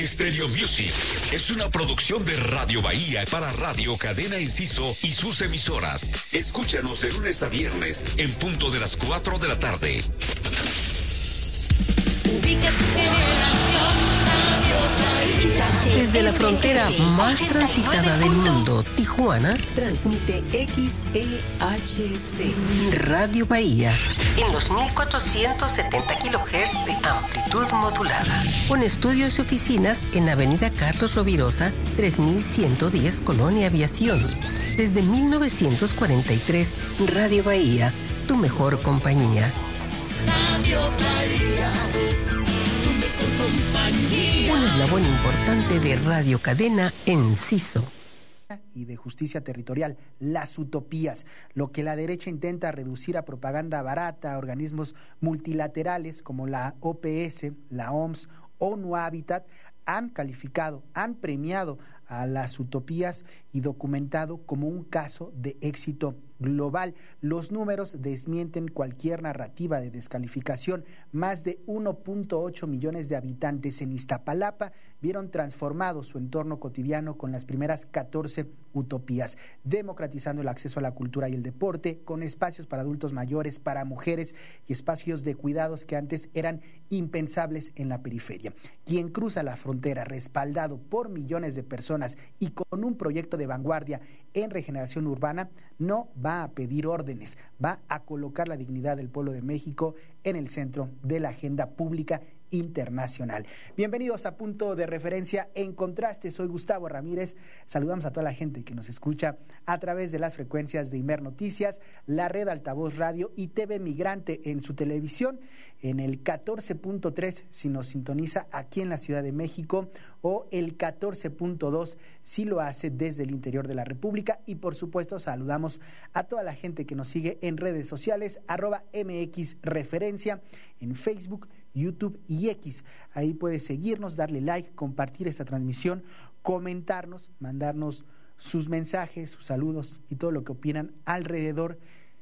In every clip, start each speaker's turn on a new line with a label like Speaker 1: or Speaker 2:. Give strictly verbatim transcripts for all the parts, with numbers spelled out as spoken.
Speaker 1: Stereo Music es una producción de Radio Bahía para Radio Cadena Inciso y sus emisoras. Escúchanos de lunes a viernes en punto de las cuatro de la tarde.
Speaker 2: Desde la frontera más transitada del mundo, Tijuana, transmite X E H C, Radio Bahía, en los mil cuatrocientos setenta kilohertz de amplitud modulada, con estudios y oficinas en Avenida Carlos Rovirosa, tres mil ciento diez, Colonia Aviación. Desde mil novecientos cuarenta y tres, Radio Bahía, tu mejor compañía. Radio Bahía. Un eslabón importante de Radio Cadena Enciso.
Speaker 3: Y de justicia territorial, las utopías, lo que la derecha intenta reducir a propaganda barata, a organismos multilaterales como la O P S, la O M S, ONU Habitat, han calificado, han premiado a las utopías y documentado como un caso de éxito global. Los números desmienten cualquier narrativa de descalificación. Más de uno punto ocho millones de habitantes en Iztapalapa vieron transformado su entorno cotidiano con las primeras catorce utopías, democratizando el acceso a la cultura y el deporte, con espacios para adultos mayores, para mujeres y espacios de cuidados que antes eran impensables en la periferia. Quien cruza la frontera respaldado por millones de personas y con un proyecto de vanguardia en regeneración urbana, no va a pedir órdenes, va a colocar la dignidad del pueblo de México en el centro de la agenda pública internacional. Bienvenidos a Punto de Referencia en Contraste. Soy Gustavo Ramírez. Saludamos a toda la gente que nos escucha a través de las frecuencias de Imer Noticias, la red Altavoz Radio y T V Migrante en su televisión, en el catorce punto tres si nos sintoniza aquí en la Ciudad de México, o el catorce punto dos si lo hace desde el interior de la República. Y por supuesto saludamos a toda la gente que nos sigue en redes sociales, arroba M X Referencia, en Facebook, YouTube y X. Ahí puedes seguirnos, darle like, compartir esta transmisión, comentarnos, mandarnos sus mensajes, sus saludos y todo lo que opinan alrededor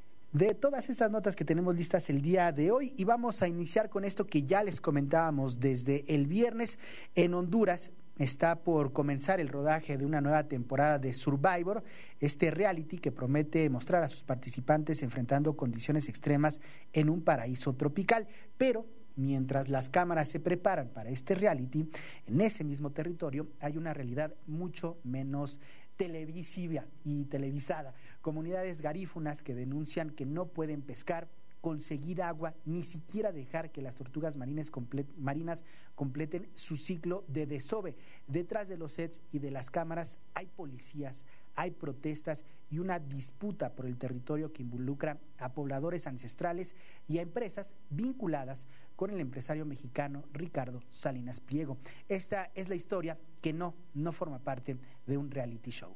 Speaker 3: de todas estas notas que tenemos listas el día de hoy. Y vamos a iniciar con esto que ya les comentábamos desde el viernes. En Honduras está por comenzar el rodaje de una nueva temporada de Survivor, este reality que promete mostrar a sus participantes enfrentando condiciones extremas en un paraíso tropical. Pero mientras las cámaras se preparan para este reality, en ese mismo territorio hay una realidad mucho menos televisiva y televisada. Comunidades garífunas que denuncian que no pueden pescar, conseguir agua, ni siquiera dejar que las tortugas marinas, comple- marinas completen su ciclo de desove. Detrás de los sets y de las cámaras hay policías, hay protestas y una disputa por el territorio que involucra a pobladores ancestrales y a empresas vinculadas con el empresario mexicano Ricardo Salinas Pliego. Esta es la historia que no, no forma parte de un reality show.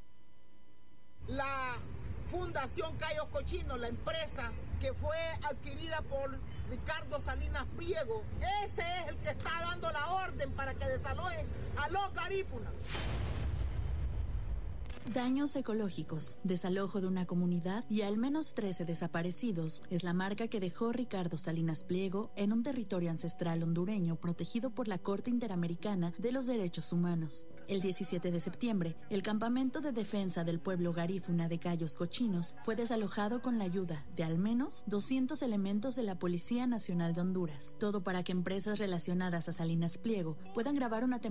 Speaker 4: La Fundación Cayo Cochino, la empresa que fue adquirida por Ricardo Salinas Pliego, ese es el que está dando la orden para que desalojen a los garífunas.
Speaker 5: Daños ecológicos, desalojo de una comunidad y al menos trece desaparecidos es la marca que dejó Ricardo Salinas Pliego en un territorio ancestral hondureño protegido por la Corte Interamericana de los Derechos Humanos. El diecisiete de septiembre, el campamento de defensa del pueblo garífuna de Cayos Cochinos fue desalojado con la ayuda de al menos doscientos elementos de la Policía Nacional de Honduras. Todo para que empresas relacionadas a Salinas Pliego puedan grabar una temporada